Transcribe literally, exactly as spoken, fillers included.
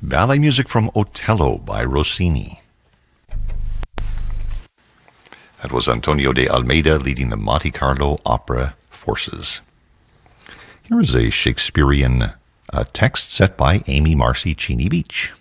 Ballet music from Otello by Rossini. That was Antonio de Almeida leading the Monte Carlo Opera Forces. Here is a Shakespearean uh, text set by Amy Marcy Cheney Beach.